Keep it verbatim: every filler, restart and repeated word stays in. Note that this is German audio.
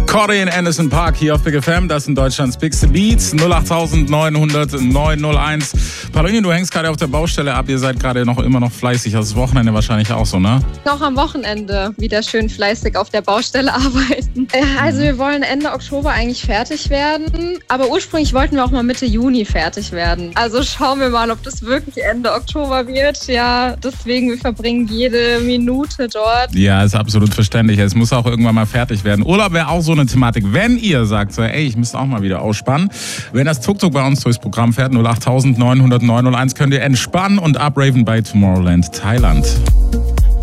Corey in Anderson Park hier auf Big F M. Das sind Deutschlands bigste Beats. null acht neun null null neun null eins. Pauline, du hängst gerade auf der Baustelle ab. Ihr seid gerade noch immer noch fleißig. Das Wochenende wahrscheinlich auch so, ne? Auch am Wochenende wieder schön fleißig auf der Baustelle arbeiten. Also wir wollen Ende Oktober eigentlich fertig werden. Aber ursprünglich wollten wir auch mal Mitte Juni fertig werden. Also schauen wir mal, ob das wirklich Ende Oktober wird. Ja, deswegen, wir verbringen jede Minute dort. Ja, ist absolut verständlich. Es muss auch irgendwann mal fertig werden. Urlaub wäre auch so eine Thematik. Wenn ihr sagt, so, ey, ich müsste auch mal wieder ausspannen, wenn das Tuk-Tuk bei uns durchs Programm fährt, null acht neun null null neun null eins, könnt ihr entspannen und upraven bei Tomorrowland Thailand.